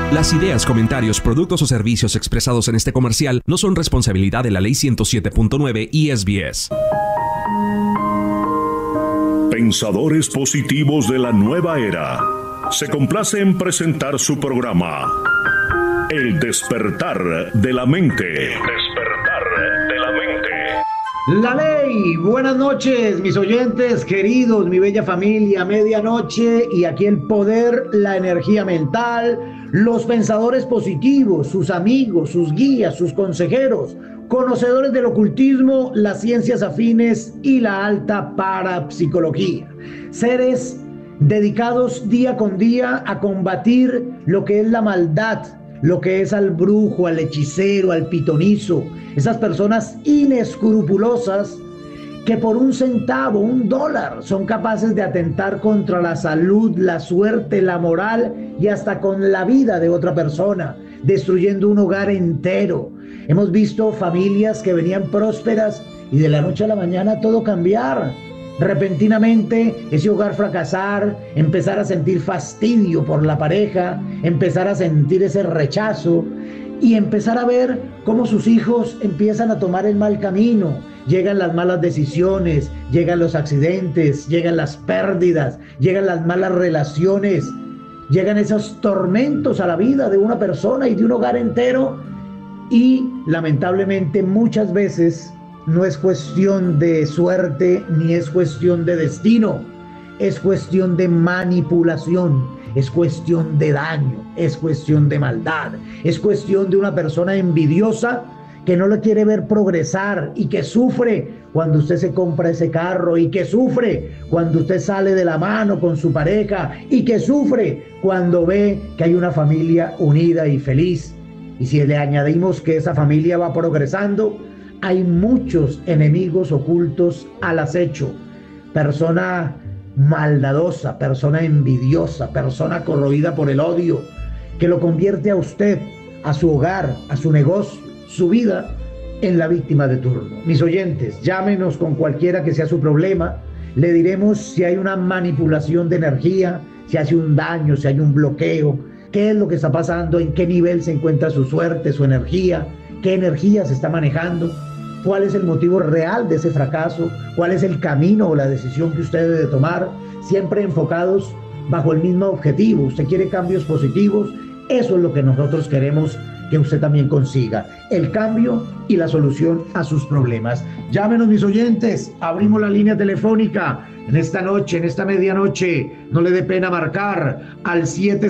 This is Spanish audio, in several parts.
Las ideas, comentarios, productos o servicios expresados en este comercial no son responsabilidad de la Ley 107.9 y SBS. Pensadores positivos de la nueva era. Se complace en presentar su programa El despertar de la mente. El despertar de la mente. La ley, buenas noches mis oyentes queridos, mi bella familia, medianoche y aquí el poder, la energía mental, los pensadores positivos, sus amigos, sus guías, sus consejeros, conocedores del ocultismo, las ciencias afines y la alta parapsicología. Seres dedicados día con día a combatir lo que es la maldad, lo que es al brujo, al hechicero, al pitonizo, esas personas inescrupulosas que por un centavo, $1, son capaces de atentar contra la salud, la suerte, la moral y hasta con la vida de otra persona, destruyendo un hogar entero. Hemos visto familias que venían prósperas y de la noche a la mañana todo cambiar. Repentinamente ese hogar fracasar, empezar a sentir fastidio por la pareja, empezar a sentir ese rechazo y empezar a ver cómo sus hijos empiezan a tomar el mal camino. Llegan las malas decisiones, llegan los accidentes, llegan las pérdidas, llegan las malas relaciones, llegan esos tormentos a la vida de una persona y de un hogar entero. Y lamentablemente muchas veces no es cuestión de suerte ni es cuestión de destino, es cuestión de manipulación, es cuestión de daño, es cuestión de maldad, es cuestión de una persona envidiosa que no le quiere ver progresar y que sufre cuando usted se compra ese carro y que sufre cuando usted sale de la mano con su pareja y que sufre cuando ve que hay una familia unida y feliz. Y si le añadimos que esa familia va progresando, hay muchos enemigos ocultos al acecho. Persona maldadosa, persona envidiosa, persona corroída por el odio, que lo convierte a usted, a su hogar, a su negocio, su vida, en la víctima de turno. Mis oyentes, llámenos con cualquiera que sea su problema. Le diremos si hay una manipulación de energía, si hace un daño, si hay un bloqueo, qué es lo que está pasando, en qué nivel se encuentra su suerte, su energía, qué energía se está manejando, cuál es el motivo real de ese fracaso, cuál es el camino o la decisión que usted debe tomar, siempre enfocados bajo el mismo objetivo. Usted quiere cambios positivos, eso es lo que nosotros queremos que usted también consiga, el cambio y la solución a sus problemas. Llámenos mis oyentes, abrimos la línea telefónica en esta noche, en esta medianoche, no le dé pena marcar al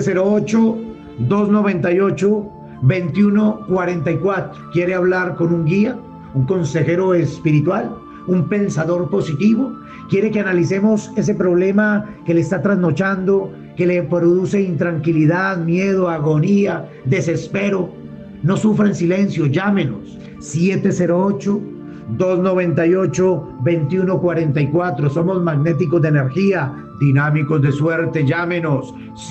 708-298-2144. ¿Quiere hablar con un guía, un consejero espiritual, un pensador positivo? ¿Quiere que analicemos ese problema que le está trasnochando, que le produce intranquilidad, miedo, agonía, desespero? No sufra en silencio, llámenos 708-298-2144. Somos magnéticos de energía, dinámicos de suerte. Llámenos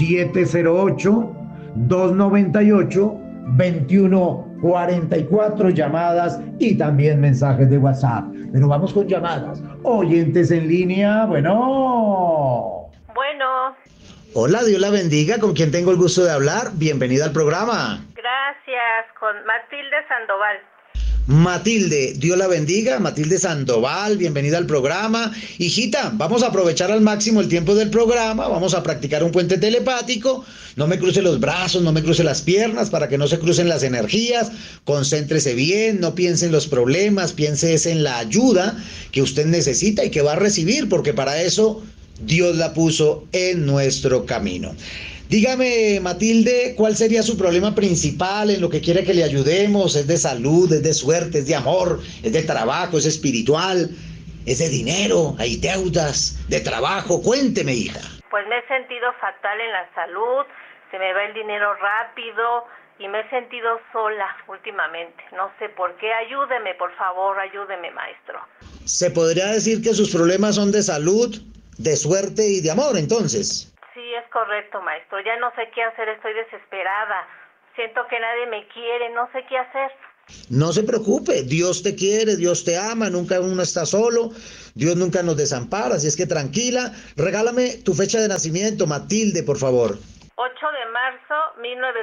708-298-2144. Llamadas y también mensajes de WhatsApp. Pero vamos con llamadas. Oyentes en línea, bueno. Hola, Dios la bendiga. ¿Con quién tengo el gusto de hablar? Bienvenida al programa. Gracias, con Matilde Sandoval. Matilde, Dios la bendiga. Matilde Sandoval, bienvenida al programa. Hijita, vamos a aprovechar al máximo el tiempo del programa, vamos a practicar un puente telepático. No me cruce los brazos, no me cruce las piernas para que no se crucen las energías. Concéntrese bien, no piense en los problemas, piense en la ayuda que usted necesita y que va a recibir, porque para eso Dios la puso en nuestro camino. Dígame, Matilde, ¿cuál sería su problema principal en lo que quiere que le ayudemos? ¿Es de salud, es de suerte, es de amor, es de trabajo, es espiritual, es de dinero, hay deudas, de trabajo? Cuénteme, hija. Pues me he sentido fatal en la salud, se me va el dinero rápido y me he sentido sola últimamente. No sé por qué. Ayúdeme, por favor, ayúdeme, maestro. ¿Se podría decir que sus problemas son de salud, de suerte y de amor, entonces? Sí, es correcto, maestro. Ya no sé qué hacer, estoy desesperada. Siento que nadie me quiere, no sé qué hacer. No se preocupe, Dios te quiere, Dios te ama, nunca uno está solo, Dios nunca nos desampara, así es que tranquila. Regálame tu fecha de nacimiento, Matilde, por favor. 8 de marzo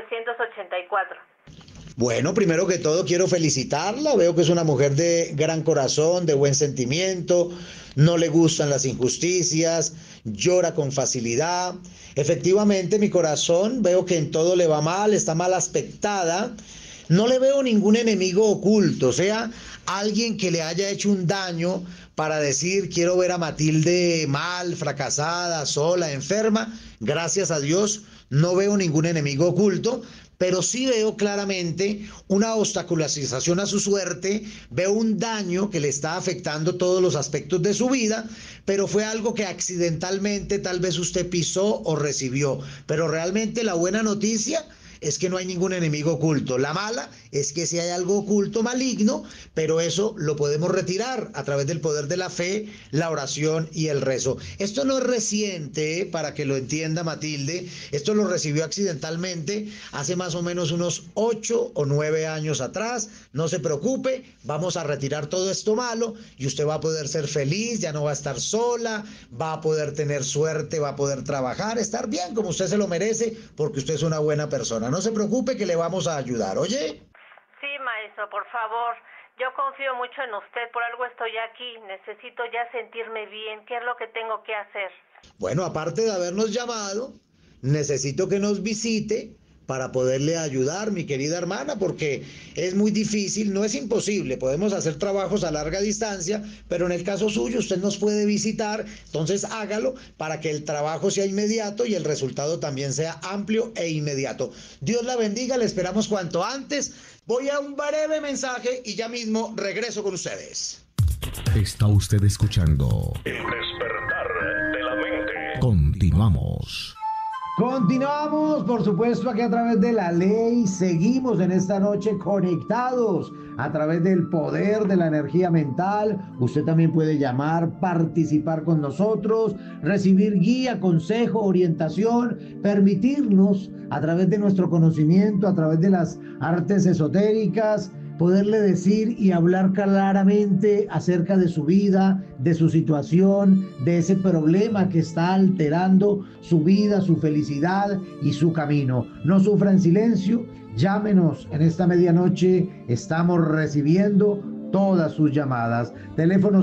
1984. Bueno, primero que todo quiero felicitarla. Veo que es una mujer de gran corazón, de buen sentimiento, no le gustan las injusticias, llora con facilidad. Efectivamente, mi corazón, veo que en todo le va mal, está mal aspectada. No le veo ningún enemigo oculto, o sea, alguien que le haya hecho un daño para decir quiero ver a Matilde mal, fracasada, sola, enferma. Gracias a Dios no veo ningún enemigo oculto, pero sí veo claramente una obstaculización a su suerte, veo un daño que le está afectando todos los aspectos de su vida, pero fue algo que accidentalmente tal vez usted pisó o recibió. Pero realmente la buena noticia es que no hay ningún enemigo oculto. La mala es que si hay algo oculto, maligno, pero eso lo podemos retirar a través del poder de la fe, la oración y el rezo. Esto no es reciente, para que lo entienda Matilde, esto lo recibió accidentalmente hace más o menos unos 8 o 9 años atrás. No se preocupe, vamos a retirar todo esto malo y usted va a poder ser feliz, ya no va a estar sola, va a poder tener suerte, va a poder trabajar, estar bien como usted se lo merece, porque usted es una buena persona. No se preocupe que le vamos a ayudar, ¿oye? Sí, maestro, por favor. Yo confío mucho en usted, por algo estoy aquí. Necesito ya sentirme bien. ¿Qué es lo que tengo que hacer? Bueno, aparte de habernos llamado, necesito que nos visite para poderle ayudar, mi querida hermana, porque es muy difícil, no es imposible, podemos hacer trabajos a larga distancia, pero en el caso suyo usted nos puede visitar, entonces hágalo para que el trabajo sea inmediato y el resultado también sea amplio e inmediato. Dios la bendiga, le esperamos cuanto antes. Voy a un breve mensaje y ya mismo regreso con ustedes. Está usted escuchando El despertar de la mente. Continuamos. Continuamos, por supuesto, aquí a través de la ley. Seguimos en esta noche conectados a través del poder de la energía mental. Usted también puede llamar, participar con nosotros, recibir guía, consejo, orientación, permitirnos a través de nuestro conocimiento, a través de las artes esotéricas, poderle decir y hablar claramente acerca de su vida, de su situación, de ese problema que está alterando su vida, su felicidad y su camino. No sufra en silencio, llámenos en esta medianoche, estamos recibiendo todas sus llamadas. Teléfono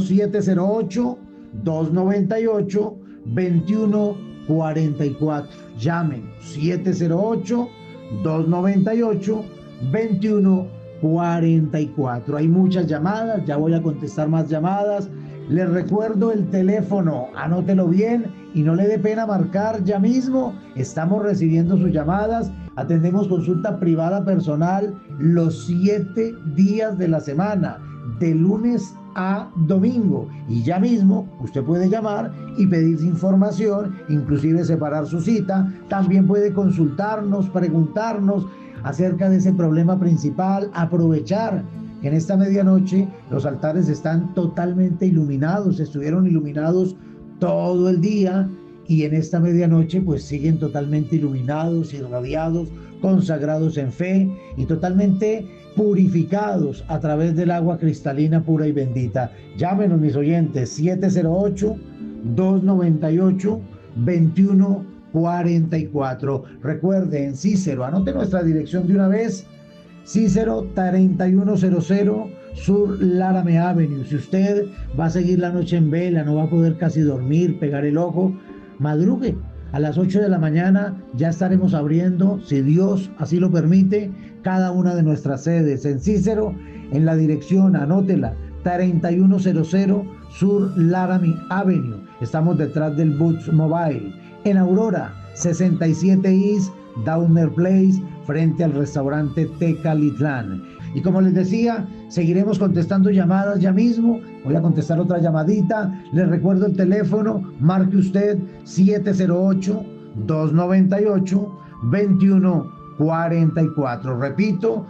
708-298-2144. Llamen 708-298-2144. Hay muchas llamadas, ya voy a contestar más llamadas. Les recuerdo el teléfono, anótelo bien y no le dé pena marcar ya mismo. Estamos recibiendo sus llamadas, atendemos consulta privada personal los 7 días de la semana, de lunes a domingo, y ya mismo usted puede llamar y pedir información, inclusive separar su cita. También puede consultarnos, preguntarnos acerca de ese problema principal, aprovechar que en esta medianoche los altares están totalmente iluminados, estuvieron iluminados todo el día y en esta medianoche pues siguen totalmente iluminados, irradiados, consagrados en fe y totalmente purificados a través del agua cristalina pura y bendita. Llámenos, mis oyentes, 708-298-2144. Recuerden, Cícero, anote nuestra dirección de una vez. Cícero 3100 Sur Laramie Avenue. Si usted va a seguir la noche en vela, no va a poder casi dormir, pegar el ojo, madrugue. A las 8 de la mañana ya estaremos abriendo, si Dios así lo permite, cada una de nuestras sedes. En Cícero, en la dirección, anótela, 3100 Sur Laramie Avenue. Estamos detrás del Boots Mobile. En Aurora, 67 East Downer Place, frente al restaurante Tecalitlán. Y como les decía, seguiremos contestando llamadas ya mismo. Voy a contestar otra llamadita. Les recuerdo el teléfono, marque usted 708-298-2144. Repito,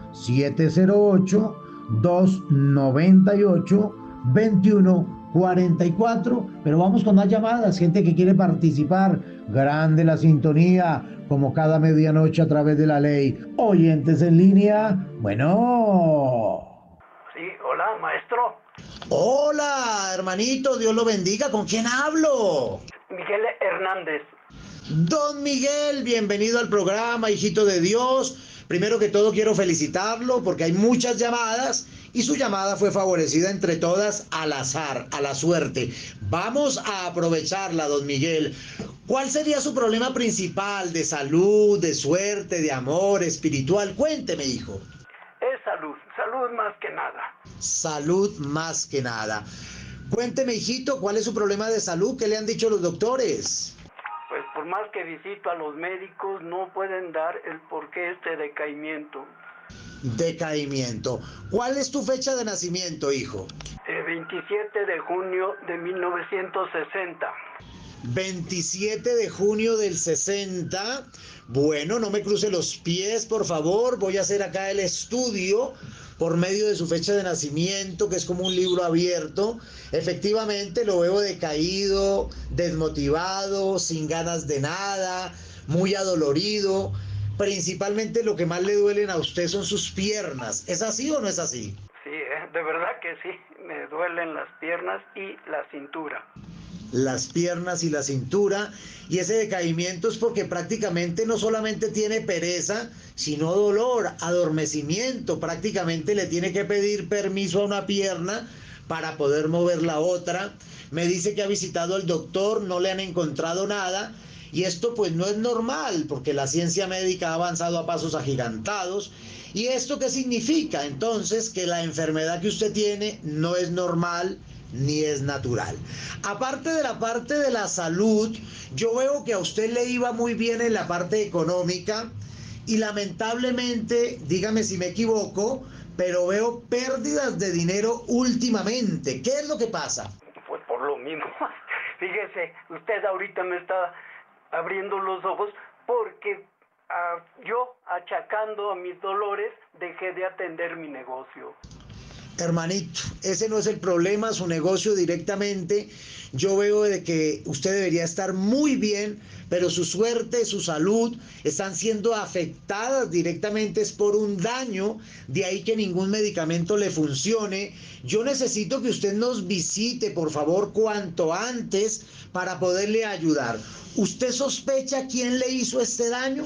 708-298-2144. Pero vamos con más llamadas, gente que quiere participar. Grande la sintonía, como cada medianoche a través de la ley. Oyentes en línea, bueno. Sí, hola, maestro. Hola, hermanito, Dios lo bendiga. ¿Con quién hablo? Miguel Hernández. Don Miguel, bienvenido al programa, hijito de Dios. Primero que todo quiero felicitarlo porque hay muchas llamadas y su llamada fue favorecida entre todas al azar, a la suerte. Vamos a aprovecharla, don Miguel. ¿Cuál sería su problema principal de salud, de suerte, de amor, espiritual? Cuénteme, hijo. Es salud, salud más que nada. Salud más que nada. Cuénteme, hijito, ¿cuál es su problema de salud? ¿Qué le han dicho los doctores? Pues por más que visito a los médicos, no pueden dar el porqué este decaimiento. Decaimiento. ¿Cuál es tu fecha de nacimiento, hijo? 27 de junio de 1960. 27 de junio del 60. Bueno, no me cruce los pies, por favor. Voy a hacer acá el estudio por medio de su fecha de nacimiento, que es como un libro abierto. Efectivamente, lo veo decaído, desmotivado, sin ganas de nada, muy adolorido. Principalmente lo que más le duelen a usted son sus piernas. ¿Es así o no es así? Sí, de verdad que sí. Me duelen las piernas y la cintura. Las piernas y la cintura, y ese decaimiento es porque prácticamente no solamente tiene pereza, sino dolor, adormecimiento. Prácticamente le tiene que pedir permiso a una pierna para poder mover la otra. Me dice que ha visitado al doctor, no le han encontrado nada, y esto pues no es normal porque la ciencia médica ha avanzado a pasos agigantados. ¿Y esto qué significa? Entonces que la enfermedad que usted tiene no es normal ni es natural. Aparte de la parte de la salud, yo veo que a usted le iba muy bien en la parte económica y lamentablemente, dígame si me equivoco, pero veo pérdidas de dinero últimamente. ¿Qué es lo que pasa? Pues por lo mismo. Fíjese, usted ahorita me está abriendo los ojos porque yo, achacando a mis dolores, dejé de atender mi negocio. Hermanito, ese no es el problema, su negocio directamente. Yo veo de que usted debería estar muy bien, pero su suerte, su salud están siendo afectadas directamente es por un daño, de ahí que ningún medicamento le funcione. Yo necesito que usted nos visite, por favor, cuanto antes para poderle ayudar. ¿Usted sospecha quién le hizo este daño?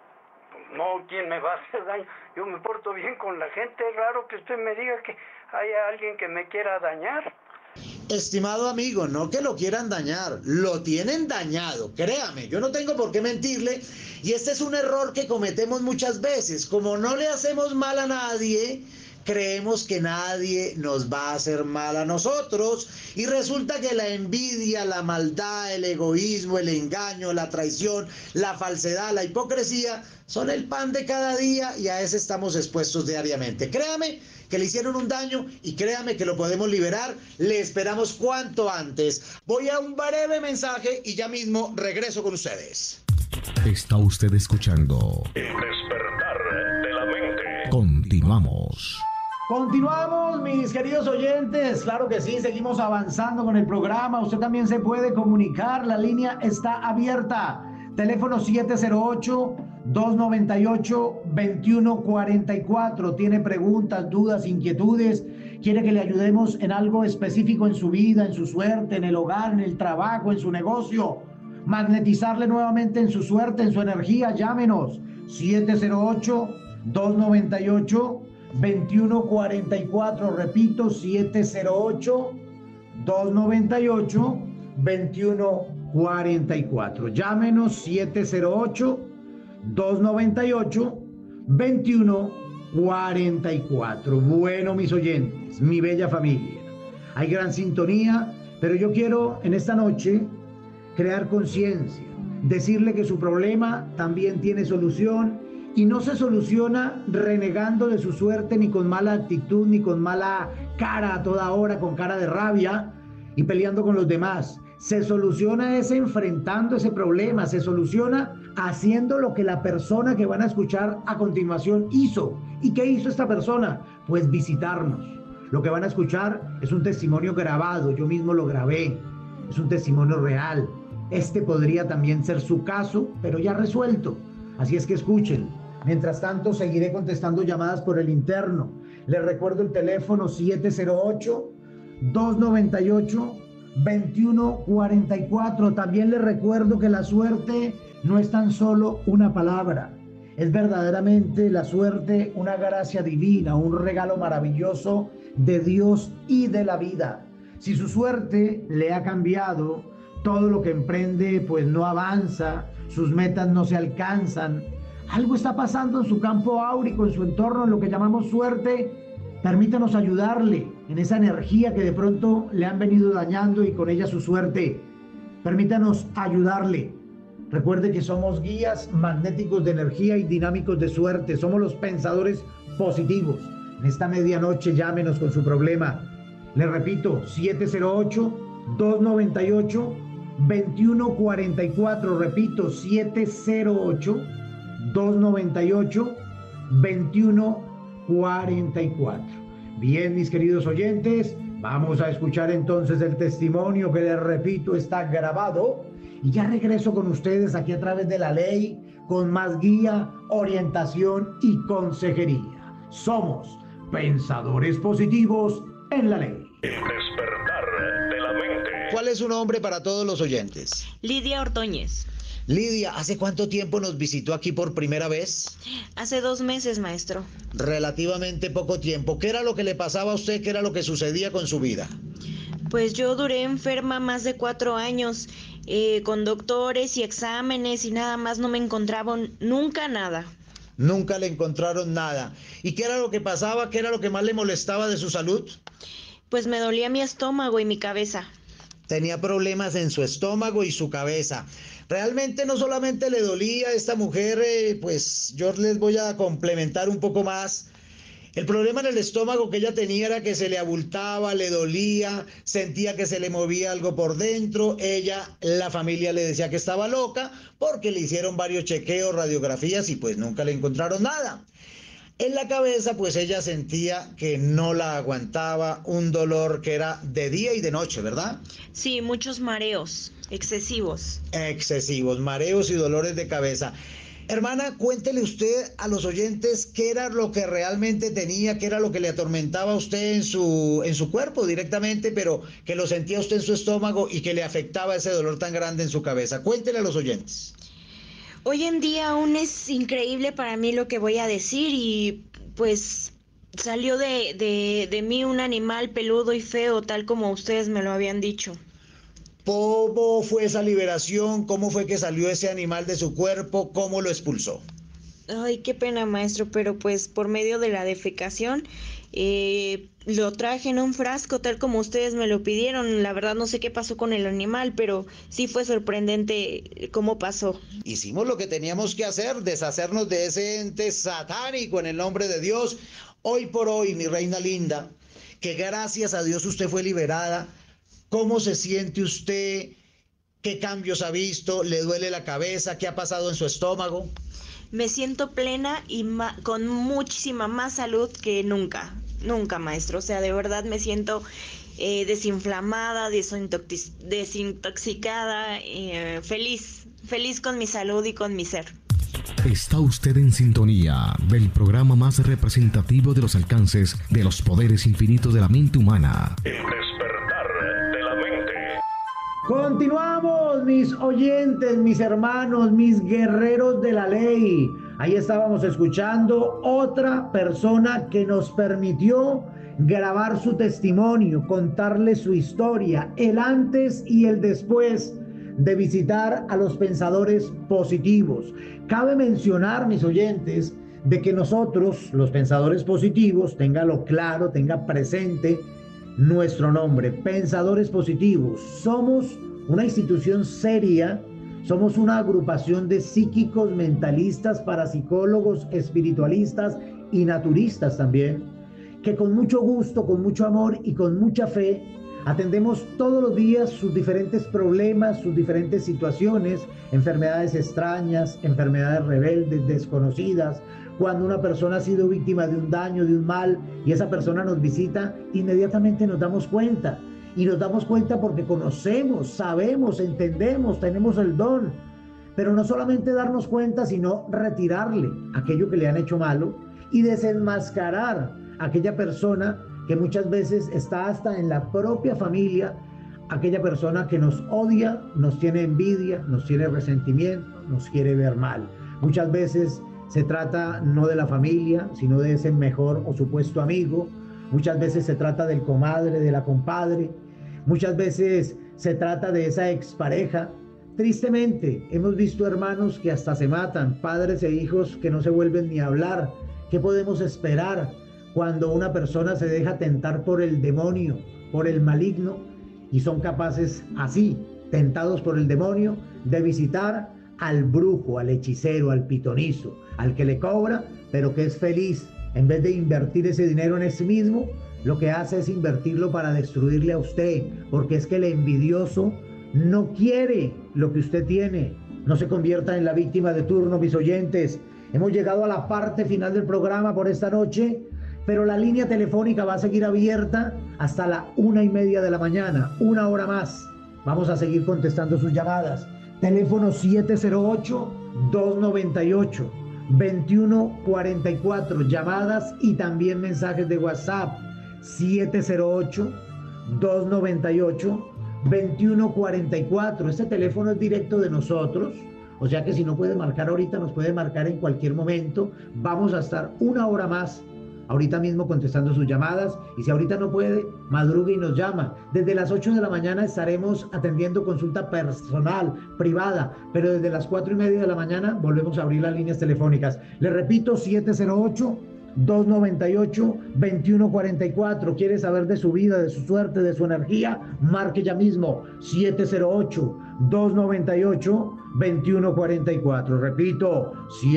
No, ¿quién me va a hacer daño? Yo me porto bien con la gente. Es raro que usted me diga que hay alguien que me quiera dañar. Estimado amigo, no que lo quieran dañar, lo tienen dañado, créame, yo no tengo por qué mentirle, y este es un error que cometemos muchas veces. Como no le hacemos mal a nadie, creemos que nadie nos va a hacer mal a nosotros, y resulta que la envidia, la maldad, el egoísmo, el engaño, la traición, la falsedad, la hipocresía son el pan de cada día, y a ese estamos expuestos diariamente. Créame que le hicieron un daño y créame que lo podemos liberar. Le esperamos cuanto antes. Voy a un breve mensaje y ya mismo regreso con ustedes. Está usted escuchando El despertar de la mente. Continuamos. Continuamos, mis queridos oyentes. Claro que sí, seguimos avanzando con el programa. Usted también se puede comunicar. La línea está abierta. Teléfono 708-298-2144. Tiene preguntas, dudas, inquietudes. Quiere que le ayudemos en algo específico en su vida, en su suerte, en el hogar, en el trabajo, en su negocio. Magnetizarle nuevamente en su suerte, en su energía. Llámenos 708-298-2144. Repito, 708-298-2144. Llámenos 708-298-2144. Bueno, mis oyentes, mi bella familia, hay gran sintonía, pero yo quiero en esta noche crear conciencia, decirle que su problema también tiene solución y no se soluciona renegando de su suerte, ni con mala actitud, ni con mala cara a toda hora, con cara de rabia y peleando con los demás. Se soluciona es enfrentando ese problema, se soluciona haciendo lo que la persona que van a escuchar a continuación hizo. ¿Y qué hizo esta persona? Pues visitarnos. Lo que van a escuchar es un testimonio grabado, yo mismo lo grabé, es un testimonio real. Este podría también ser su caso, pero ya resuelto. Así es que escuchen. Mientras tanto, seguiré contestando llamadas por el interno. Les recuerdo el teléfono 708-298-2144. También les recuerdo que la suerte no es tan solo una palabra, es verdaderamente la suerte, una gracia divina, un regalo maravilloso de Dios y de la vida. Si su suerte le ha cambiado, todo lo que emprende pues no avanza, sus metas no se alcanzan, algo está pasando en su campo áurico, en su entorno, en lo que llamamos suerte. Permítanos ayudarle en esa energía que de pronto le han venido dañando y con ella su suerte. Permítanos ayudarle. Recuerde que somos guías magnéticos de energía y dinámicos de suerte. Somos los pensadores positivos. En esta medianoche llámenos con su problema. Le repito, 708-298-2144. Repito, 708-298-2144. Bien, mis queridos oyentes, vamos a escuchar entonces el testimonio que les repito está grabado y ya regreso con ustedes aquí a través de la ley con más guía, orientación y consejería. Somos pensadores positivos en la ley. Despertar de la mente. ¿Cuál es su nombre para todos los oyentes? Lidia Ordóñez. Lidia, ¿hace cuánto tiempo nos visitó aquí por primera vez? Hace 2 meses, maestro. Relativamente poco tiempo. ¿Qué era lo que le pasaba a usted? ¿Qué era lo que sucedía con su vida? Pues yo duré enferma más de 4 años, con doctores y exámenes y nada más no me encontraban nunca nada. Nunca le encontraron nada. ¿Y qué era lo que pasaba? ¿Qué era lo que más le molestaba de su salud? Pues me dolía mi estómago y mi cabeza. Tenía problemas en su estómago y su cabeza. Realmente no solamente le dolía a esta mujer, pues yo les voy a complementar un poco más. El problema en el estómago que ella tenía era que se le abultaba, le dolía, sentía que se le movía algo por dentro. La familia le decía que estaba loca porque le hicieron varios chequeos, radiografías y pues nunca le encontraron nada. En la cabeza pues ella sentía que no la aguantaba, un dolor que era de día y de noche, ¿verdad? Sí, muchos mareos excesivos. Excesivos, mareos y dolores de cabeza. Hermana, cuéntele usted a los oyentes qué era lo que realmente tenía, qué era lo que le atormentaba a usted en su cuerpo directamente, pero que lo sentía usted en su estómago y que le afectaba ese dolor tan grande en su cabeza. Cuéntele a los oyentes. Hoy en día aún es increíble para mí lo que voy a decir y pues salió de mí un animal peludo y feo, tal como ustedes me lo habían dicho. ¿Cómo fue esa liberación? ¿Cómo fue que salió ese animal de su cuerpo? ¿Cómo lo expulsó? Ay, qué pena, maestro, pero pues por medio de la defecación lo traje en un frasco tal como ustedes me lo pidieron. La verdad no sé qué pasó con el animal, pero sí fue sorprendente cómo pasó. Hicimos lo que teníamos que hacer, deshacernos de ese ente satánico en el nombre de Dios. Hoy por hoy, mi reina linda, que gracias a Dios usted fue liberada. ¿Cómo se siente usted? ¿Qué cambios ha visto? ¿Le duele la cabeza? ¿Qué ha pasado en su estómago? Me siento plena y con muchísima más salud que nunca, maestro. O sea, de verdad me siento desinflamada, desintoxicada, feliz con mi salud y con mi ser. Está usted en sintonía del programa más representativo de los alcances de los poderes infinitos de la mente humana. Continuamos, mis oyentes, mis hermanos, mis guerreros de la ley. Ahí estábamos escuchando otra persona que nos permitió grabar su testimonio, contarle su historia, el antes y el después de visitar a los pensadores positivos. Cabe mencionar, mis oyentes, de que nosotros, los pensadores positivos, téngalo claro, tenga presente nuestro nombre, Pensadores Positivos. Somos una institución seria, somos una agrupación de psíquicos, mentalistas, parapsicólogos, espiritualistas y naturistas también, que con mucho gusto, con mucho amor y con mucha fe atendemos todos los días sus diferentes problemas, sus diferentes situaciones, enfermedades extrañas, enfermedades rebeldes, desconocidas. Cuando una persona ha sido víctima de un daño, de un mal, y esa persona nos visita, inmediatamente nos damos cuenta. Y nos damos cuenta porque conocemos, sabemos, entendemos, tenemos el don. Pero no solamente darnos cuenta, sino retirarle aquello que le han hecho malo y desenmascarar a aquella persona que muchas veces está hasta en la propia familia aquella persona que nos odia, nos tiene envidia, nos tiene resentimiento, nos quiere ver mal. Muchas veces se trata no de la familia, sino de ese mejor o supuesto amigo. Muchas veces se trata del comadre, de la compadre. Muchas veces se trata de esa expareja. Tristemente, hemos visto hermanos que hasta se matan, padres e hijos que no se vuelven ni a hablar. ¿Qué podemos esperar cuando una persona se deja tentar por el demonio, por el maligno, y son capaces así, tentados por el demonio, de visitar al brujo, al hechicero, al pitonizo, al que le cobra, pero que es feliz? En vez de invertir ese dinero en sí mismo, lo que hace es invertirlo para destruirle a usted, porque es que el envidioso no quiere lo que usted tiene. No se convierta en la víctima de turno, mis oyentes. Hemos llegado a la parte final del programa por esta noche, pero la línea telefónica va a seguir abierta hasta la 1:30 de la mañana, una hora más. Vamos a seguir contestando sus llamadas. Teléfono 708-298-2144, llamadas y también mensajes de WhatsApp. 708-298-2144. Este teléfono es directo de nosotros, o sea que si no puede marcar ahorita, nos puede marcar en cualquier momento. Vamos a estar una hora más ahorita mismo contestando sus llamadas, y si ahorita no puede, madrugue y nos llama. Desde las 8 de la mañana estaremos atendiendo consulta personal, privada, pero desde las 4:30 de la mañana volvemos a abrir las líneas telefónicas. Le repito, 708-298-2144. ¿Quiere saber de su vida, de su suerte, de su energía? Marque ya mismo, 708-298-2144. Repito,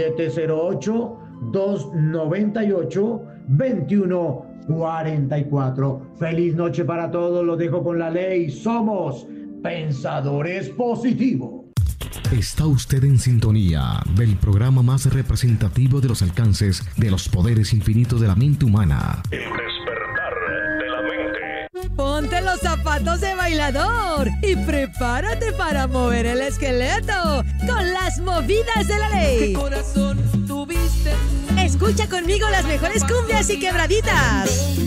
708-298-2144. Feliz noche para todos, los dejo con la ley. Somos Pensadores Positivos. Está usted en sintonía del programa más representativo de los alcances de los poderes infinitos de la mente humana. El despertar de la mente. Ponte los zapatos de bailador y prepárate para mover el esqueleto con las movidas de la ley. ¿Qué corazón tuviste? Escucha conmigo las mejores cumbias y quebraditas.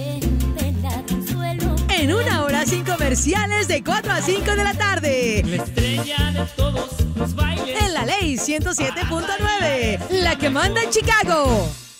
En una hora sin comerciales de 4 a 5 de la tarde. La estrella de todos los bailes. En la ley 107.9, la que manda en Chicago.